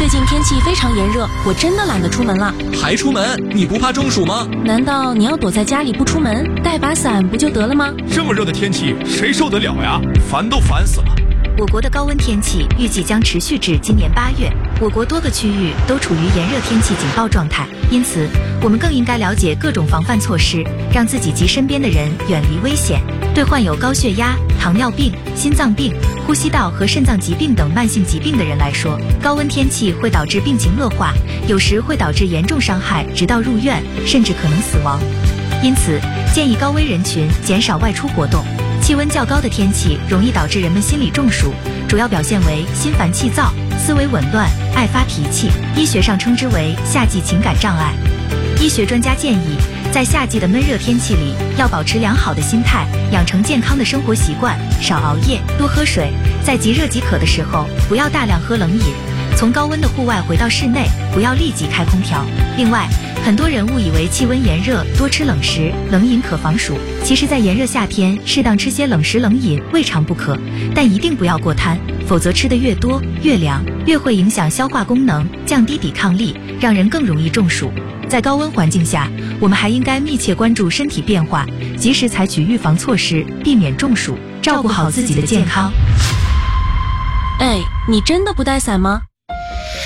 最近天气非常炎热，我真的懒得出门了。 还出门？你不怕中暑吗？ 难道你要躲在家里不出门，带把伞不就得了吗？ 这么热的天气，谁受得了呀？烦都烦死了。 我国的高温天气预计将持续至今年8月，我国多个区域都处于炎热天气警报状态，因此我们更应该了解各种防范措施，让自己及身边的人远离危险。对患有高血压、糖尿病、心脏病、呼吸道和肾脏疾病等慢性疾病的人来说，高温天气会导致病情恶化，有时会导致严重伤害，直到入院，甚至可能死亡。因此，建议高危人群减少外出活动。气温较高的天气容易导致人们心理中暑，主要表现为心烦气躁、思维紊乱、爱发脾气，医学上称之为夏季情感障碍。医学专家建议，在夏季的闷热天气里，要保持良好的心态，养成健康的生活习惯，少熬夜，多喝水，在即热即渴的时候，不要大量喝冷饮。从高温的户外回到室内，不要立即开空调。另外，很多人误以为气温炎热多吃冷食、冷饮可防暑，其实在炎热夏天，适当吃些冷食冷饮未尝不可，但一定不要过贪，否则吃得越多越凉，越会影响消化功能，降低抵抗力，让人更容易中暑。在高温环境下，我们还应该密切关注身体变化，及时采取预防措施，避免中暑，照顾好自己的健康。 哎，你真的不带伞吗？